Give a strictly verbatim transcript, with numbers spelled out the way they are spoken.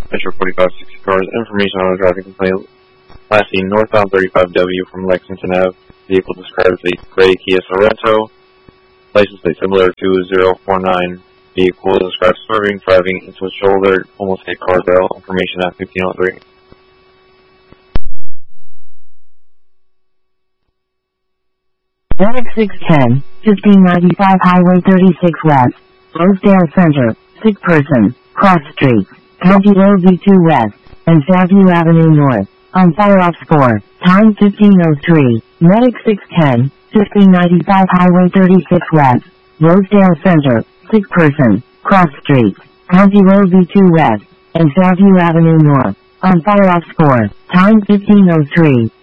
Metro forty-five sixty cars. Information on a driving complaint. Last seen northbound thirty-five W from Lexington Avenue. Vehicle described as a gray Kia Sorento. License plate similar to zero four nine. Vehicle described swerving, driving into a shoulder, almost hit guardrail. Information at fifteen oh three. Medic six ten, fifteen ninety-five Highway thirty-six West, Rosedale Center, sick person, cross streets, County Road V two West, and Fairview Avenue North, on fire off score, time fifteen oh three, Medic six ten, fifteen ninety-five Highway thirty-six West, Rosedale Center, sick person, cross streets, County Road V two West, and Fairview Avenue North, on fire off score, time fifteen oh three.